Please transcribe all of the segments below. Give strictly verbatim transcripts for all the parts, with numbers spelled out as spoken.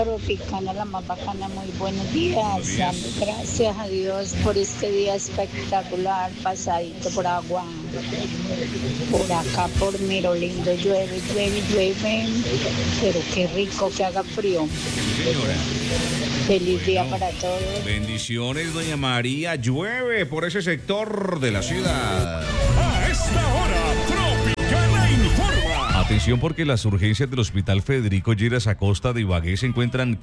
Tropicana, la más bacana, muy buenos días. Dando gracias a Dios por este día espectacular, pasadito por agua. Por acá, por Miro Lindo, llueve, llueve, llueve. Pero qué rico que haga frío. Señora. Feliz día para todos. Bendiciones, doña María. Llueve por ese sector de la ciudad. A esta hora, Tropicana informa. Atención, porque las urgencias del Hospital Federico Lleras Acosta de Ibagué se encuentran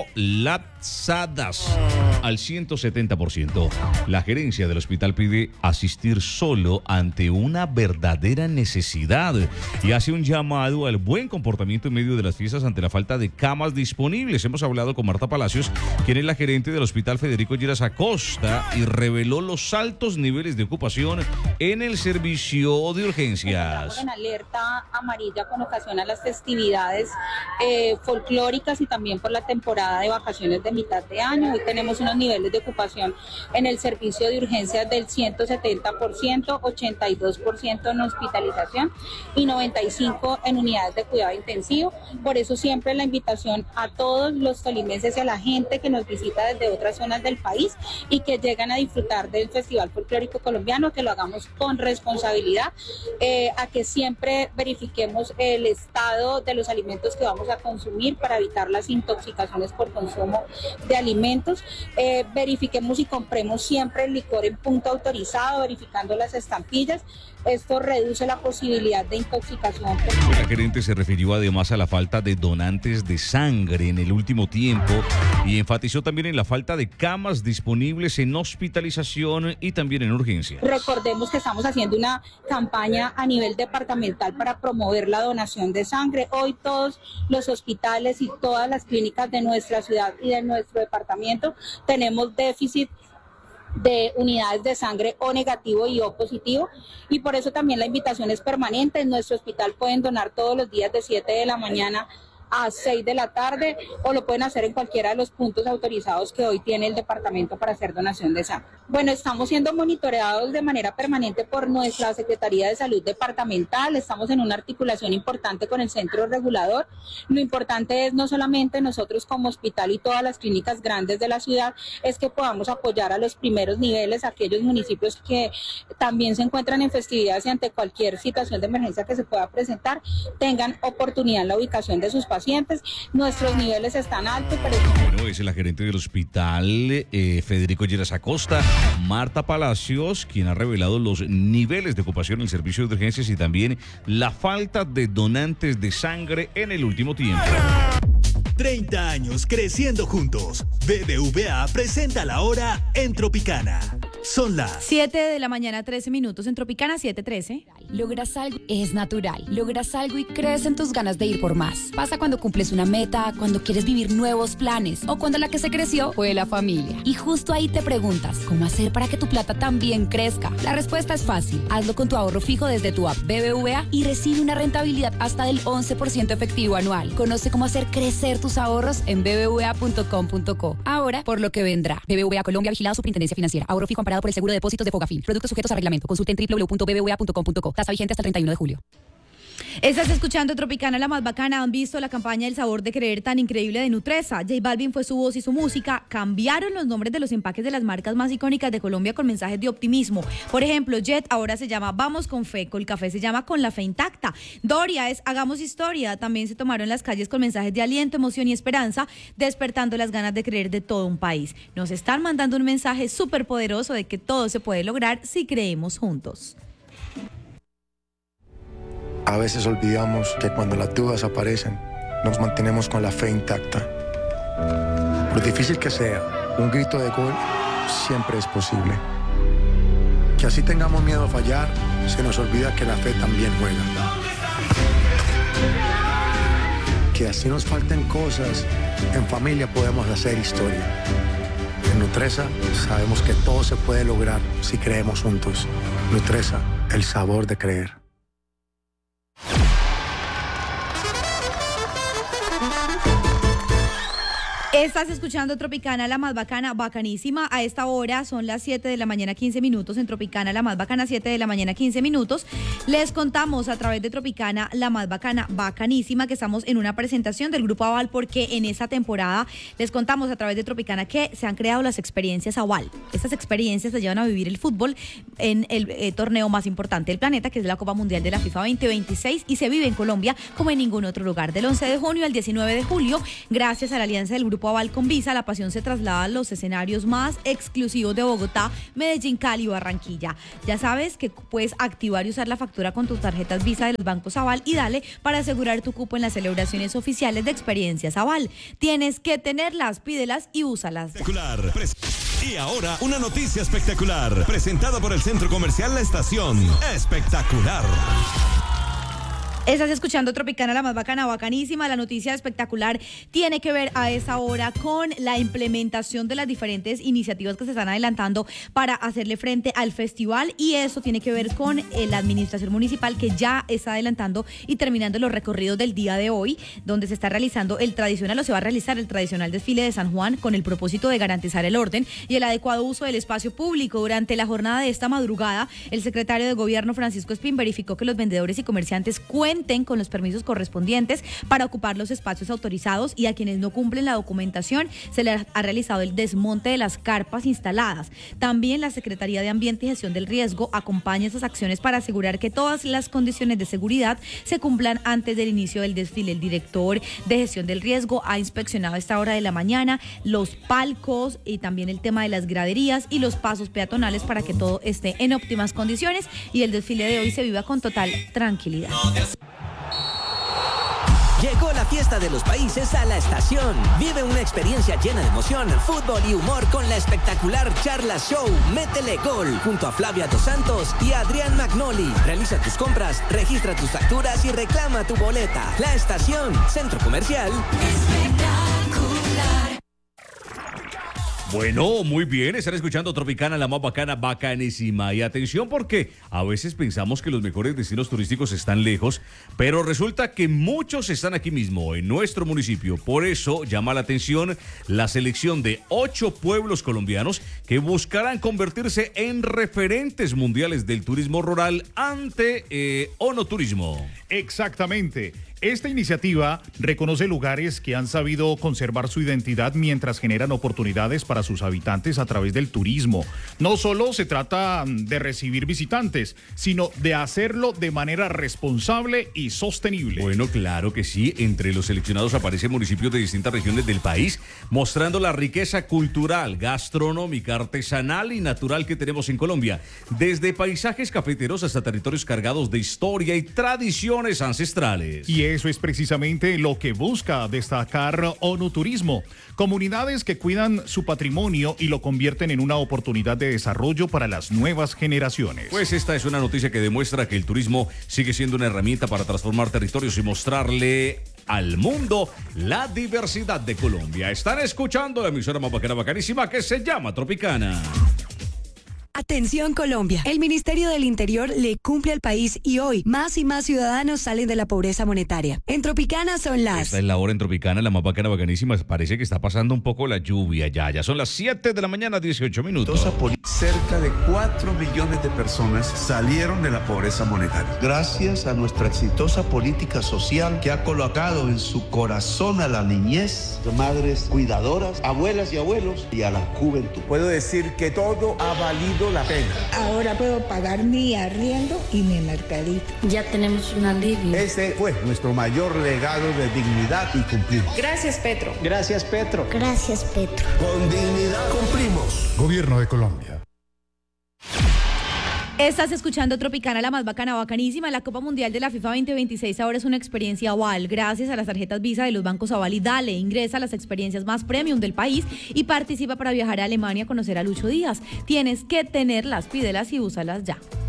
colapsadas al ciento setenta por ciento. La gerencia del hospital pide asistir solo ante una verdadera necesidad y hace un llamado al buen comportamiento en medio de las fiestas ante la falta de camas disponibles. Hemos hablado con Marta Palacios, quien es la gerente del Hospital Federico Lleras Acosta, y reveló los altos niveles de ocupación en el servicio de urgencias. Estamos en alerta amarilla con ocasión a las festividades eh, folclóricas y también por la temporada de vacaciones de mitad de año. Hoy tenemos unos niveles de ocupación en el servicio de urgencias del ciento setenta por ciento, ochenta y dos por ciento en hospitalización y noventa y cinco por ciento en unidades de cuidado intensivo. Por eso siempre la invitación a todos los tolimenses y a la gente que nos visita desde otras zonas del país y que llegan a disfrutar del Festival Folclórico Colombiano, que lo hagamos con responsabilidad, eh, a que siempre verifiquemos el estado de los alimentos que vamos a consumir para evitar las intoxicaciones por consumo de alimentos. Eh, verifiquemos y compremos siempre el licor en punto autorizado, verificando las estampillas. Esto reduce la posibilidad de intoxicación. La gerente se refirió además a la falta de donantes de sangre en el último tiempo y enfatizó también en la falta de camas disponibles en hospitalización y también en urgencias. Recordemos que estamos haciendo una campaña a nivel departamental para promover la donación de sangre. Hoy todos los hospitales y todas las clínicas de nuestra ciudad y de nuestro departamento tenemos déficit de unidades de sangre O negativo y O positivo, y por eso también la invitación es permanente. En nuestro hospital pueden donar todos los días de siete de la mañana a seis de la tarde, o lo pueden hacer en cualquiera de los puntos autorizados que hoy tiene el departamento para hacer donación de sangre. Bueno, estamos siendo monitoreados de manera permanente por nuestra Secretaría de Salud Departamental. Estamos en una articulación importante con el centro regulador. Lo importante es no solamente nosotros como hospital y todas las clínicas grandes de la ciudad, es que podamos apoyar a los primeros niveles, a aquellos municipios que también se encuentran en festividades y ante cualquier situación de emergencia que se pueda presentar, tengan oportunidad en la ubicación de sus pacientes. Pacientes, nuestros niveles están altos. Pero... Bueno, es la gerente del hospital eh, Federico Lleras Acosta, Marta Palacios, quien ha revelado los niveles de ocupación en el servicio de urgencias y también la falta de donantes de sangre en el último tiempo. treinta años creciendo juntos. B B V A presenta la hora en Tropicana. Son las siete de la mañana, trece minutos en Tropicana, siete trece. Logras algo, es natural. Logras algo y crees en tus ganas de ir por más. Pasa cuando cumples una meta, cuando quieres vivir nuevos planes o cuando la que se creció fue la familia. Y justo ahí te preguntas, ¿cómo hacer para que tu plata también crezca? La respuesta es fácil. Hazlo con tu ahorro fijo desde tu app B B V A y recibe una rentabilidad hasta del once por ciento efectivo anual. Conoce cómo hacer crecer tus ahorros en b b v a punto com punto co. Ahora, por lo que vendrá. B B V A Colombia, vigilado Superintendencia Financiera. Ahorro fijo amparado por el Seguro de Depósitos de Fogafín. Productos sujetos a reglamento. Consulte en w w w punto b b v a punto com punto co. Tasa vigente hasta el treinta y uno de julio. Estás escuchando Tropicana, la más bacana. ¿Han visto la campaña El sabor de creer tan increíble de Nutresa? J Balvin fue su voz y su música. Cambiaron los nombres de los empaques de las marcas más icónicas de Colombia con mensajes de optimismo. Por ejemplo, Jet ahora se llama Vamos con Fe, Colcafé se llama Con la Fe Intacta. Doria es Hagamos Historia. También se tomaron las calles con mensajes de aliento, emoción y esperanza, despertando las ganas de creer de todo un país. Nos están mandando un mensaje súper poderoso de que todo se puede lograr si creemos juntos. A veces olvidamos que cuando las dudas aparecen, nos mantenemos con la fe intacta. Por difícil que sea, un grito de gol siempre es posible. Que así tengamos miedo a fallar, se nos olvida que la fe también juega. Que así nos falten cosas, en familia podemos hacer historia. En Nutresa sabemos que todo se puede lograr si creemos juntos. Nutresa, el sabor de creer. Estás escuchando Tropicana, la más bacana, bacanísima. A esta hora son las siete de la mañana, quince minutos. En Tropicana, la más bacana, siete de la mañana, quince minutos. Les contamos a través de Tropicana, la más bacana, bacanísima, que estamos en una presentación del Grupo Aval, porque en esa temporada les contamos a través de Tropicana que se han creado las experiencias Aval. Estas experiencias se llevan a vivir el fútbol en el eh, torneo más importante del planeta, que es la Copa Mundial de la FIFA veinte veintiséis, y se vive en Colombia como en ningún otro lugar. Del once de junio al diecinueve de julio, gracias a la alianza del Grupo Aval con Visa, la pasión se traslada a los escenarios más exclusivos de Bogotá, Medellín, Cali y Barranquilla. Ya sabes que puedes activar y usar la factura con tus tarjetas Visa de los bancos Aval y Dale para asegurar tu cupo en las celebraciones oficiales de experiencias Aval. Tienes que tenerlas, pídelas y úsalas. Espectacular. Y ahora una noticia espectacular, presentada por el Centro Comercial La Estación. Espectacular. Estás escuchando Tropicana, la más bacana, bacanísima. La noticia espectacular tiene que ver a esta hora con la implementación de las diferentes iniciativas que se están adelantando para hacerle frente al festival, y eso tiene que ver con eh, la administración municipal, que ya está adelantando y terminando los recorridos del día de hoy, donde se está realizando el tradicional, o se va a realizar el tradicional desfile de San Juan, con el propósito de garantizar el orden y el adecuado uso del espacio público. Durante la jornada de esta madrugada, el secretario de Gobierno, Francisco Espín, verificó que los vendedores y comerciantes cuentan con los permisos correspondientes para ocupar los espacios autorizados, y a quienes no cumplen la documentación se les ha realizado el desmonte de las carpas instaladas. También la Secretaría de Ambiente y Gestión del Riesgo acompaña esas acciones para asegurar que todas las condiciones de seguridad se cumplan antes del inicio del desfile. El director de Gestión del Riesgo ha inspeccionado a esta hora de la mañana los palcos y también el tema de las graderías y los pasos peatonales para que todo esté en óptimas condiciones y el desfile de hoy se viva con total tranquilidad. Llegó la fiesta de los países a La Estación. Vive una experiencia llena de emoción, fútbol y humor con la espectacular Charla Show Métele Gol, junto a Flavia Dos Santos y Adrián Magnoli. Realiza tus compras, registra tus facturas y reclama tu boleta. La Estación, Centro Comercial. Espectacular. Bueno, muy bien, están escuchando Tropicana, la más bacana, bacanísima. Y atención, porque a veces pensamos que los mejores destinos turísticos están lejos, pero resulta que muchos están aquí mismo, en nuestro municipio. Por eso llama la atención la selección de ocho pueblos colombianos que buscarán convertirse en referentes mundiales del turismo rural ante eh, Onoturismo. Exactamente. Esta iniciativa reconoce lugares que han sabido conservar su identidad mientras generan oportunidades para sus habitantes a través del turismo. No solo se trata de recibir visitantes, sino de hacerlo de manera responsable y sostenible. Bueno, claro que sí. Entre los seleccionados aparecen municipios de distintas regiones del país, mostrando la riqueza cultural, gastronómica, artesanal y natural que tenemos en Colombia. Desde paisajes cafeteros hasta territorios cargados de historia y tradiciones ancestrales. Y eso es precisamente lo que busca destacar Onoturismo. Comunidades que cuidan su patrimonio y lo convierten en una oportunidad de desarrollo para las nuevas generaciones. Pues esta es una noticia que demuestra que el turismo sigue siendo una herramienta para transformar territorios y mostrarle al mundo la diversidad de Colombia. Están escuchando la emisora más bacana, bacanísima, que se llama Tropicana. Atención Colombia, el Ministerio del Interior le cumple al país y hoy más y más ciudadanos salen de la pobreza monetaria. En Tropicana son las... Esta es la hora en Tropicana, la más bacana, bacanísima. Parece que está pasando un poco la lluvia ya. Ya son las siete de la mañana, dieciocho minutos. Cerca de cuatro millones de personas salieron de la pobreza monetaria. Gracias a nuestra exitosa política social que ha colocado en su corazón a la niñez, madres cuidadoras, abuelas y abuelos y a la juventud. Puedo decir que todo ha valido la pena. Ahora puedo pagar mi arriendo y mi mercadito. Ya tenemos un alivio. Ese fue nuestro mayor legado de dignidad y cumplimos. Gracias, Petro. Gracias, Petro. Gracias, Petro. Con dignidad cumplimos. Gobierno de Colombia. Estás escuchando Tropicana, la más bacana, bacanísima. La Copa Mundial de la FIFA veinte veintiséis ahora es una experiencia Aval. Gracias a las tarjetas Visa de los bancos Aval y Dale, ingresa a las experiencias más premium del país y participa para viajar a Alemania a conocer a Lucho Díaz. Tienes que tenerlas, pídelas y úsalas ya.